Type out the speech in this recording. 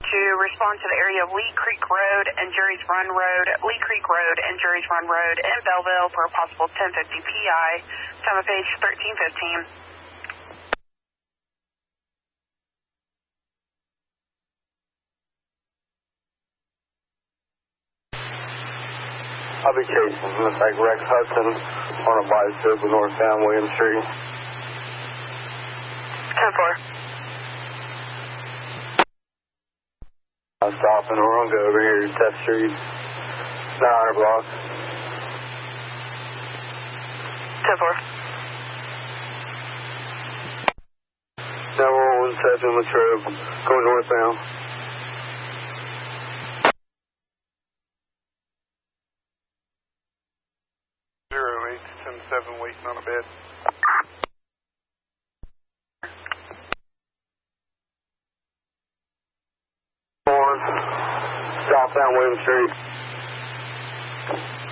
to respond to the area of Lee Creek Road and Jerry's Run Road, Lee Creek Road and Jerry's Run Road in Belleville for a possible 1050 PI. Time of page 1315. I'll be chasing Mustang Rex Hudson on a bicycle northbound William Street. 10-4. I'm stopping. We're going to go over here to Test Street, 900 block. 10-4. Now we're on 7 Latrobe, going northbound. Waiting on a bed. Southbound William Street.